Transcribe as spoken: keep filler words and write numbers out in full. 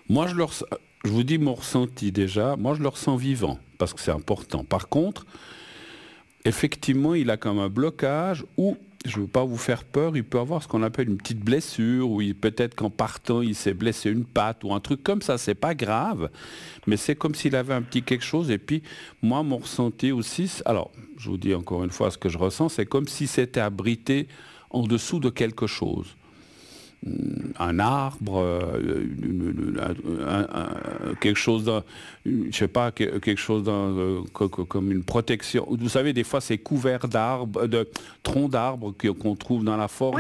Moi, je, le ress- je vous dis mon ressenti déjà, moi je le ressens vivant, parce que c'est important. Par contre, effectivement, il a comme un blocage où, je ne veux pas vous faire peur, il peut avoir ce qu'on appelle une petite blessure, ou il- peut-être qu'en partant, il s'est blessé une patte, ou un truc comme ça, c'est pas grave, mais c'est comme s'il avait un petit quelque chose, et puis moi, mon ressenti aussi, c'est- alors, je vous dis encore une fois ce que je ressens, c'est comme si c'était abrité en dessous de quelque chose. Un arbre, euh, une- une- un- un- quelque chose, d'un- je sais pas, que- quelque chose d'un, euh, co- co- comme une protection. Vous savez, des fois, c'est couvert d'arbres, de troncs d'arbres que- qu'on trouve dans la forêt.